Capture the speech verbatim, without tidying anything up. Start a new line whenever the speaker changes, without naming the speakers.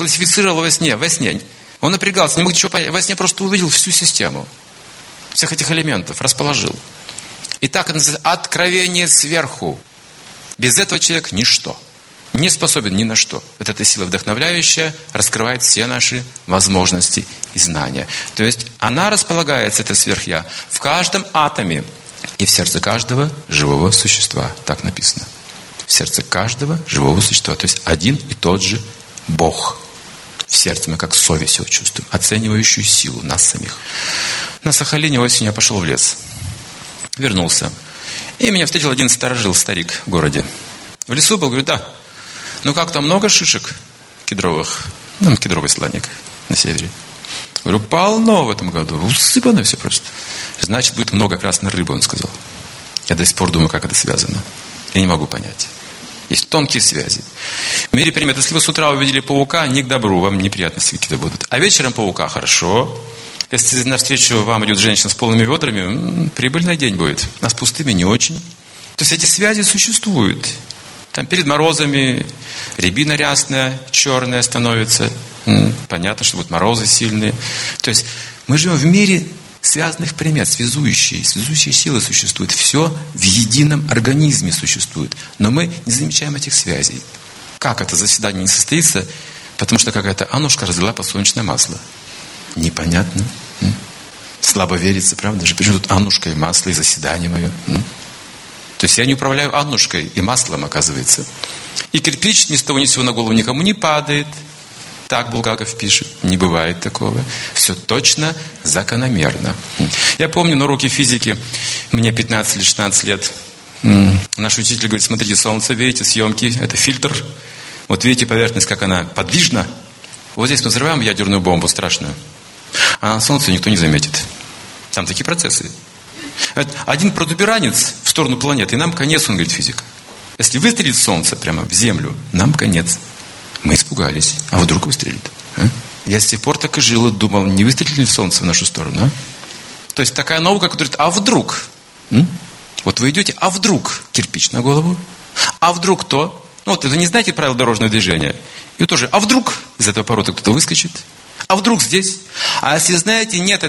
классифицировал во сне, во сне. Он напрягался, не мог ничего понять. Во сне просто увидел всю систему всех этих элементов, расположил. И так это называется откровение сверху. Без этого человек ничто. Не способен ни на что. Вот эта сила вдохновляющая раскрывает все наши возможности и знания. То есть она располагается, это сверхя, в каждом атоме и в сердце каждого живого существа. Так написано. В сердце каждого живого существа. То есть один и тот же Бог. В сердце мы как совесть его чувствуем, оценивающую силу нас самих. На Сахалине осенью я пошел в лес. Вернулся. И меня встретил один сторожил, старик в городе. В лесу был, говорит, да. Ну как, там много шишек кедровых? Ну, кедровый слоник на севере. Говорю, полно в этом году. Усыпано все просто. Значит, будет много красной рыбы, он сказал. Я до сих пор думаю, как это связано. Я не могу понять. Есть тонкие связи. В мире примет, если вы с утра увидели паука, не к добру, вам неприятности какие-то будут. А вечером паука хорошо. Если навстречу вам идет женщина с полными ведрами, м-м, прибыльный день будет. А с пустыми не очень. То есть эти связи существуют. Там перед морозами рябина рясная, черная становится. М-м, понятно, что будут морозы сильные. То есть мы живем в мире связанных примет, связующие, связующие силы существуют. Все в едином организме существует. Но мы не замечаем этих связей. Как это заседание не состоится? Потому что какая-то Аннушка разлила подсолнечное масло. Непонятно. М? Слабо верится, правда же? Почему тут Аннушка и масло, и заседание мое? М? То есть я не управляю Аннушкой и маслом, оказывается. И кирпич ни с того ни с сего на голову никому не падает. Так Булгаков пишет. Не бывает такого. Все точно, закономерно. Я помню на уроке физики, мне пятнадцать или шестнадцать лет, наш учитель говорит, смотрите, солнце, видите, съемки, это фильтр. Вот видите поверхность, как она подвижна. Вот здесь мы взрываем ядерную бомбу страшную. А на солнце никто не заметит. Там такие процессы. Один протуберанец в сторону планеты, и нам конец, он говорит, физик. Если выстрелит солнце прямо в землю, нам конец. Мы испугались. А вдруг выстрелит? А? Я с тех пор так и жил и думал, не выстрелит ли солнце в нашу сторону? А? То есть такая наука, которая говорит, а вдруг? М? Вот вы идете, а вдруг кирпич на голову? А вдруг то? Ну вот это не знаете правила дорожного движения? И тоже, а вдруг из этого поворота кто-то выскочит? А вдруг здесь? А если знаете, нет